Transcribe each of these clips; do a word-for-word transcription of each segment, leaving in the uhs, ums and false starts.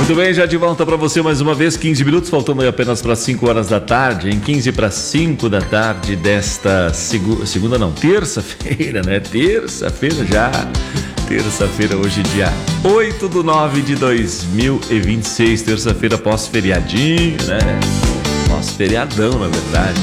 Muito bem, já de volta para você mais uma vez, quinze minutos, faltando apenas para cinco horas da tarde, em quinze para cinco da tarde desta segu... segunda, não, terça-feira, né? Terça-feira já, terça-feira hoje, dia oito de nove de dois mil e vinte e seis, terça-feira pós-feriadinho, né? Pós-feriadão, na verdade.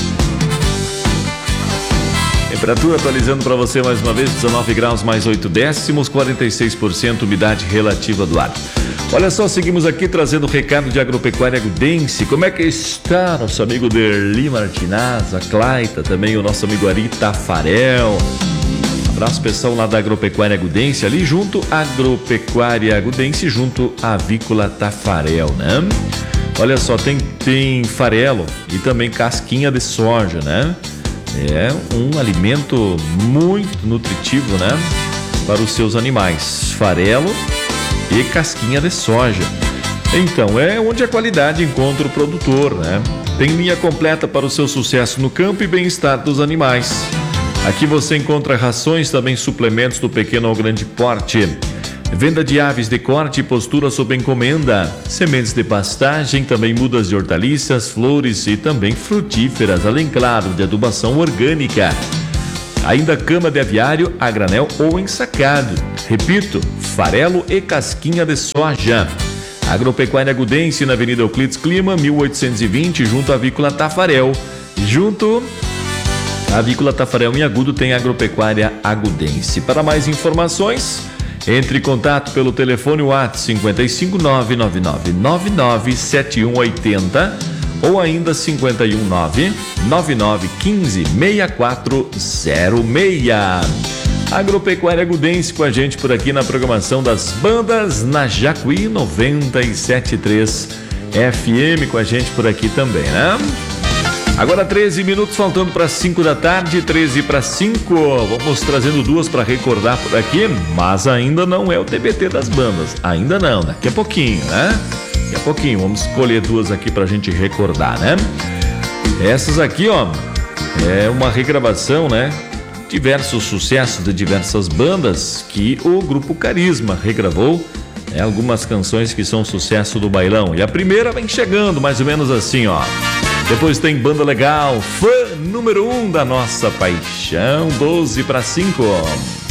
Temperatura atualizando para você mais uma vez, dezenove graus mais oito décimos, quarenta e seis por cento umidade relativa do ar. Olha só, seguimos aqui trazendo o recado de Agropecuária Agudense. Como é que está nosso amigo Derli Martinaz, a Claita, também o nosso amigo Ari Tafarel. Abraço pessoal lá da Agropecuária Agudense, ali junto à Agropecuária Agudense, junto à Avícola Tafarel, né? Olha só, tem, tem farelo e também casquinha de soja, né? É um alimento muito nutritivo, né? Para os seus animais. Farelo e casquinha de soja. Então, é onde a qualidade encontra o produtor, né? Tem linha completa para o seu sucesso no campo e bem-estar dos animais. Aqui você encontra rações, também suplementos do pequeno ao grande porte. Venda de aves de corte e postura sob encomenda. Sementes de pastagem, também mudas de hortaliças, flores e também frutíferas, além, claro, de adubação orgânica. Ainda cama de aviário a granel ou ensacado. Repito, farelo e casquinha de soja. Agropecuária Agudense, na Avenida Euclides Clima, mil oitocentos e vinte, junto à Avícola Tafarel. Junto à Avícola Tafarel em Agudo tem Agropecuária Agudense. Para mais informações, entre em contato pelo telefone WhatsApp cinco cinco nove nove nove nove nove sete um oito zero ou ainda cinco um nove nove nove um cinco seis quatro zero seis. Agropecuária Agudense com a gente por aqui na programação das bandas na Jacuí noventa e sete ponto três F M, com a gente por aqui também, né? Agora treze minutos faltando para cinco da tarde, treze para cinco. Vamos trazendo duas para recordar por aqui, mas ainda não é o T B T das bandas. Ainda não, daqui a pouquinho, né? Daqui a pouquinho, vamos escolher duas aqui pra gente recordar, né? Essas aqui, ó, é uma regravação, né? Diversos sucessos de diversas bandas que o Grupo Carisma regravou, né? Algumas canções que são sucesso do bailão. E a primeira vem chegando, mais ou menos assim, ó. Depois tem Banda Legal, fã número um da nossa paixão, doze para cinco.